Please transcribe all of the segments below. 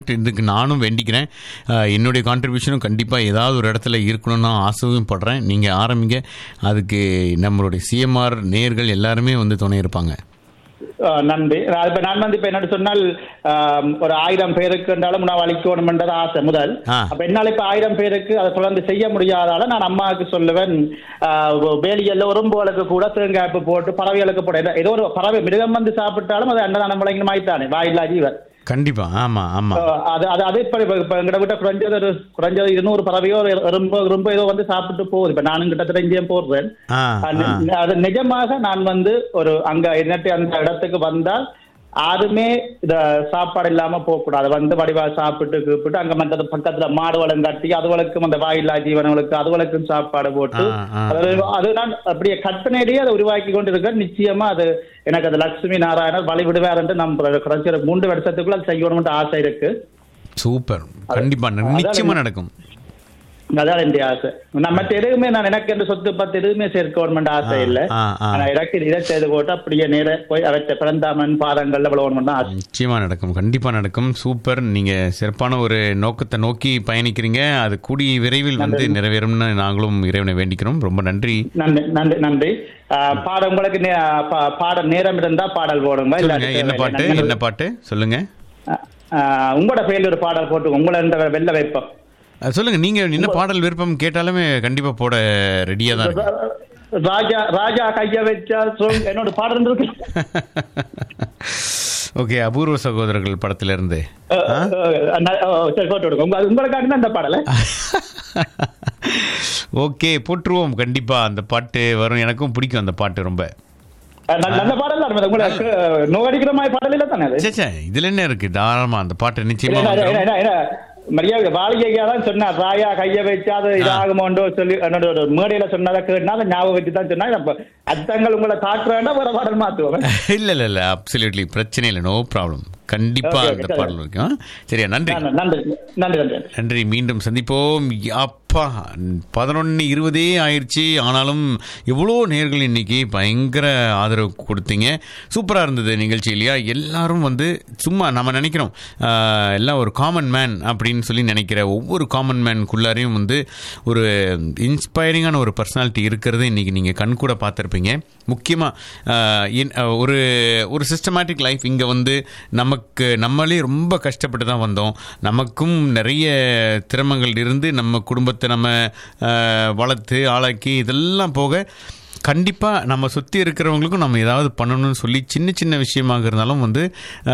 இதுக்கு நானும் வேண்டிக்கிறேன். என்னுடைய கான்ட்ரிபியூஷனும் கண்டிப்பாக ஏதாவது ஒரு இடத்துல இருக்கணும்னு ஆசையும் படுறேன். நீங்கள் ஆரம்பிங்க. அதுக்கு நம்மளுடைய சிஎம்ஆர் நேயர்கள் எல்லாருமே வந்து துணை இருப்பாங்க. நன்றி. இப்ப நான் வந்து இப்ப என்ன சொன்னால் ஒரு 1000 பேருக்கு என்றாலும் நான் அளிக்கணும்ன்றது ஆசை முதல். அப்ப என்னால இப்ப 1000 பேருக்கு அதை தொடர்ந்து செய்ய முடியாதால நான் அம்மாவுக்கு சொல்லுவேன், வேலியல்ல உறும்புகளுக்கு கூட தேங்காய்ப்பு போட்டு பறவைகளுக்கு போட ஏதோ ஒரு பறவை மிருகம் வந்து சாப்பிட்டாலும் அது அன்னதானம் வழங்கினமாய்த்தானே, வாயில்லா ஜீவன். கண்டிப்பா. ஆமா ஆமா. அது இப்ப எங்கிட்ட விட்ட குறைஞ்சது 200 பறவையோ ரொம்ப ஏதோ வந்து சாப்பிட்டு போகுது. இப்ப நானும் கிட்டத்தட்ட இங்கேயும் போடுறேன். அது நிஜமாக நான் வந்து ஒரு அங்க என்னட்டு அந்த இடத்துக்கு வந்தால் யாருமே இத சாப்பாடு இல்லாம போக கூடாது. வந்து வடிவா சாப்பிட்டு அங்க மற்ற பக்கத்துல மாடுவளம் கட்டி அதுவளுக்கும் அந்த வாயில்லா ஜீவனங்களுக்கு அதுவளுக்கும் சாப்பாடு போட்டு அது நான் அப்படியே கற்பனையிலேயே அதை உருவாக்கி கொண்டு இருக்க. நிச்சயமா அது எனக்கு அது லட்சுமி நாராயணர் வழிவிடுவார் என்று நம்ம 3 வருஷத்துக்குள்ள அது செய்யணும்னு ஆசை இருக்கு. சூப்பர். கண்டிப்பா நிச்சயமா நடக்கும். அதான் என்னுடைய ஆசை. நம்ம எதுவுமே நான் எனக்கு என்று சொத்து பத்து எதுவுமே சேர்க்கணும் ஆசை இல்லை. எனக்கு இதை செய்து போட்டு அப்படியே நேர போய் அவற்றை பிறந்தாமன் பாதங்கள்ல விளவணும் ஆசை. நிச்சயமா நடக்கும், கண்டிப்பா நடக்கும். சூப்பர். நீங்க சிறப்பான ஒரு நோக்கத்தை நோக்கி பயணிக்கிறீங்க. அது கூடிய விரைவில் வந்து நிறைவேறும்னு நாங்களும் இறைவனை வேண்டிக்கிறோம். ரொம்ப நன்றி. நன்றி. பாடம் உங்களுக்கு பாடம் நேரம் இருந்தா பாடல் போடுங்க. என்ன பாட்டு சொல்லுங்க. உங்களோட பெயர்ல ஒரு பாடல் போட்டு உங்களை வெள்ள வைப்போம். சொல்லுங்க. நீங்க என்ன பாடல் விருப்பம் கேட்டாலுமே கண்டிப்பா போட ரெடியா தான் இருக்கு. ராஜா கைய வச்சா என்னோட பாடல் இருக்கு. ஓகே. அபூர்வ சகோதரர்கள் படத்துல இருந்து உங்களுக்காக அந்த பாடல. ஓகே, போட்டுருவோம். கண்டிப்பா அந்த பாட்டு வரும். எனக்கும் பிடிக்கும் அந்த பாட்டு ரொம்ப. நல்ல பாடல் உங்களுக்கு நோகடிக்கிற மாதிரி பாடல் இல்ல தானே? இதுல என்ன இருக்கு, தாராளமா அந்த பாட்டு நிச்சயமா. மரியாதை வாழிகையா தான் சொன்னார், ராயா கைய வச்சா அது இதாகுமோண்டோ சொல்லி என்னோட மேடையில சொன்னதை கேட்டா அதை ஞாபகம் வச்சு தான் சொன்னா. அர்த்தங்கள் உங்களை தாக்க வேண்டாம், வேற பாடல் மாத்துவோம். இல்ல அப்சல்யூட்லி பிரச்சனை இல்லை, நோ ப்ராப்ளம். கண்டிப்பா அந்த பாடல் இருக்கும். சரியா? நன்றி. நன்றி. மீண்டும் சந்திப்போம். அப்பா 11:20 ஆயிடுச்சு. ஆனாலும் எவ்வளோ நேர்கள் இன்னைக்கு பயங்கர ஆதரவு கொடுத்தீங்க. சூப்பராக இருந்தது நிகழ்ச்சி இல்லையா? எல்லாரும் வந்து சும்மா நம்ம நினைக்கிறோம் எல்லாம் ஒரு காமன் மேன் அப்படின்னு சொல்லி நினைக்கிற ஒவ்வொரு காமன் மேனுக்குள்ளாரையும் வந்து ஒரு இன்ஸ்பைரிங்கான ஒரு பர்சனாலிட்டி இருக்கிறது இன்னைக்கு நீங்கள் கண்கூட பார்த்துருப்பீங்க. முக்கியமாக ஒரு சிஸ்டமேட்டிக் லைஃப் இங்கே வந்து நம்மளே ரொம்ப கஷ்டப்பட்டு தான் வந்தோம். நமக்கும் நிறைய திறமங்கள் இருந்து நம்ம குடும்பத்தை நம்ம வளர்த்து ஆளாக்கி இதெல்லாம் போக கண்டிப்பாக நம்ம சுற்றி இருக்கிறவங்களுக்கும் நம்ம ஏதாவது பண்ணணும்னு சொல்லி சின்ன சின்ன விஷயமாக இருந்தாலும் வந்து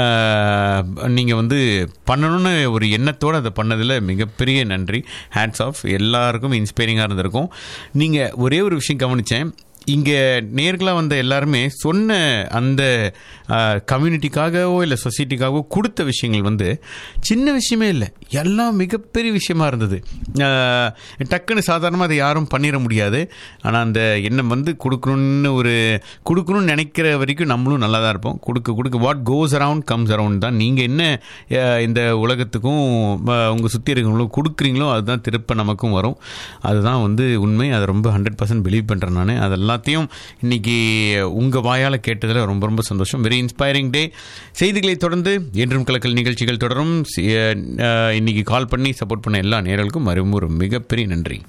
நீங்கள் வந்து பண்ணணும்னு ஒரு எண்ணத்தோடு அதை பண்ணதில் மிகப்பெரிய நன்றி. Hats off. எல்லாருக்கும் இன்ஸ்பைரிங்காக இருந்திருக்கும். நீங்கள் ஒரே ஒரு விஷயம் கவனித்தேன். இங்கே நேர்களாக வந்த எல்லாருமே சொன்ன அந்த கம்யூனிட்டிக்காகவோ இல்லை சொசைட்டிக்காகவோ கொடுத்த விஷயங்கள் வந்து சின்ன விஷயமே இல்லை, எல்லாம் மிகப்பெரிய விஷயமா இருந்தது. டக்குன்னு சாதாரணமாக அதை யாரும் பண்ணிட முடியாது. ஆனால் அந்த எண்ணம் வந்து கொடுக்கணும்னு நினைக்கிற வரைக்கும் நம்மளும் நல்லா தான் இருப்போம். கொடுக்க what goes around comes around தான். நீங்கள் என்ன இந்த உலகத்துக்கும் உங்கள் சுற்றி இருக்கிறவங்களும் கொடுக்குறீங்களோ அதுதான் திருப்ப நமக்கும் வரும். அதுதான் வந்து உண்மை. அதை ரொம்ப 100% பிலீவ் பண்ணுறேன் நான். அதெல்லாம் இன்னைக்கு உங்க வாயால கேட்டதுல ரொம்ப ரொம்ப சந்தோஷம். வெரி இன்ஸ்பைரிங் டே. செய்திகளை தொடர்ந்து என்றும் கலக்கல் நிகழ்ச்சிகள் தொடரும். இன்னைக்கு கால் பண்ணி சப்போர்ட் பண்ண எல்லா நேயர்களுக்கும் மறுபடியும் ஒரு மிகப்பெரிய நன்றி.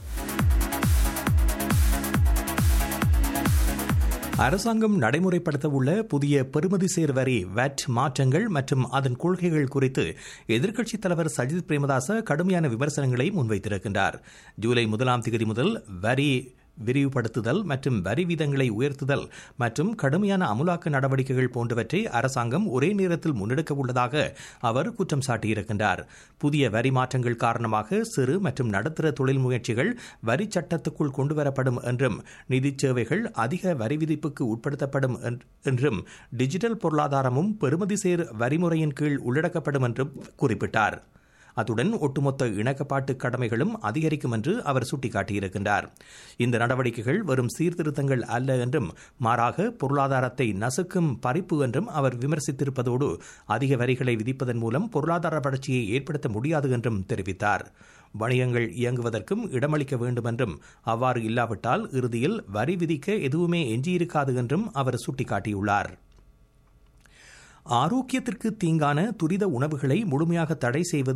அரசாங்கம் நடைமுறைப்படுத்த உள்ள புதிய பெறுமதிசேர் வரி வாட் மாற்றங்கள் மற்றும் அதன் கொள்கைகள் குறித்து எதிர்க்கட்சித் தலைவர் சஜித் பிரேமதாச கடுமையான விமர்சனங்களை முன்வைத்திருக்கின்றார். ஜூலை 1ஆம் தேதி முதல் வரி விரிவுபடுத்துதல் மற்றும் வரி வீதங்களை உயர்த்துதல் மற்றும் கடுமையான அமுலாக்க நடவடிக்கைகள் போன்றவற்றை அரசாங்கம் ஒரே நேரத்தில் முன்னெடுக்க உள்ளதாக அவர் குற்றம் சாட்டியிருக்கின்றார். புதிய வரி மாற்றங்கள் காரணமாக சிறு மற்றும் நடுத்தர தொழில் முயற்சிகள் வரி சட்டத்துக்குள் கொண்டுவரப்படும் என்றும் நிதி சேவைகள் அதிக வரி விதிப்புக்கு உட்படுத்தப்படும் என்றும் டிஜிட்டல் பொருளாதாரமும் பெறுமதிசேர் வரிமுறையின் கீழ் உள்ளடக்கப்படும் என்றும் குறிப்பிட்டார். அத்துடன் ஒட்டுமொத்த இணக்கப்பாட்டு கடமைகளும் அதிகரிக்கும் என்று அவர் சுட்டிக்காட்டியிருக்கின்றார். இந்த நடவடிக்கைகள் வெறும் சீர்திருத்தங்கள் அல்ல என்றும் மாறாக பொருளாதாரத்தை நசுக்கும் பறிப்பு என்றும் அவர் விமர்சித்திருப்பதோடு அதிக வரிகளை விதிப்பதன் மூலம் பொருளாதார வளர்ச்சியை ஏற்படுத்த முடியாது என்றும் தெரிவித்தார். வணிகங்கள் இயங்குவதற்கும் இடமளிக்க வேண்டும் என்றும் அவ்வாறு இல்லாவிட்டால் இறுதியில் வரி விதிக்க எதுவுமே எஞ்சியிருக்காது என்றும் அவர் சுட்டிக்காட்டியுள்ளார். ஆரோக்கியத்திற்கு தீங்கான துரித உணவுகளை முழுமையாக தடை செய்வது